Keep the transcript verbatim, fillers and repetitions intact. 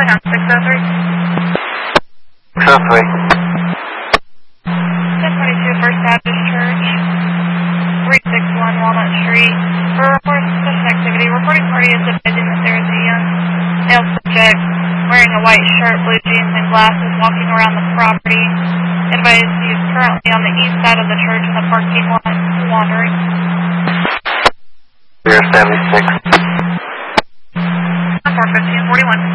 calling on six oh three. six oh three. ten twenty-two First Baptist Church, three sixty-one Walnut Street. For reports of such activity, reporting party is advising that there is a young male subject wearing a white shirt, blue jeans, and glasses walking around the property. Advised he is currently on the east side of the church in the parking lot wandering. zero seventy-six. four fifteen forty-one.